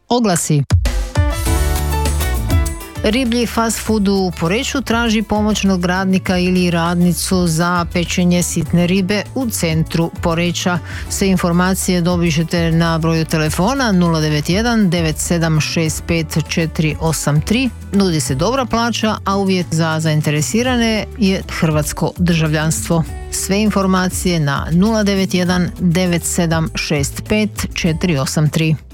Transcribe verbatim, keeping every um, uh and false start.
Oglasi. Riblji fast food u Poreču traži pomoćnog radnika ili radnicu za pečenje sitne ribe u centru Poreča. Sve informacije dobit ćete na broju telefona nula devet jedan devet sedam šest pet četiri osam tri. Nudi se dobra plaća, a uvjet za zainteresirane je hrvatsko državljanstvo. Sve informacije na nula devet jedan devet sedam šest pet četiri osam tri.